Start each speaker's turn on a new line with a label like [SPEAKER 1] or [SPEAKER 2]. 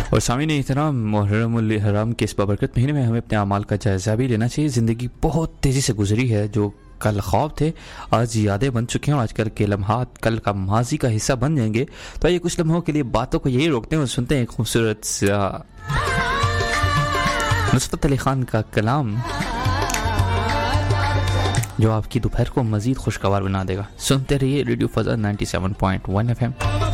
[SPEAKER 1] और सामीन एहतराम, मुहर्रमुल हराम के इस बाबरकत महीने में हमें अपने अमाल का जायज़ा भी लेना चाहिए। ज़िंदगी बहुत तेज़ी से गुजरी है। जो कल ख्वाब थे आज यादें बन चुके हैं और आजकल के लम्हात कल का माजी का हिस्सा बन जाएंगे। तो आइए कुछ लम्हों के लिए बातों को यही रोकते हैं और सुनते हैं खूबसूरत सा नुसरत अली खान का कलाम जो आपकी दोपहर को मज़ीद खुशगवार बना देगा। सुनते रहिए रेडियो फज़ा 97.1 FM।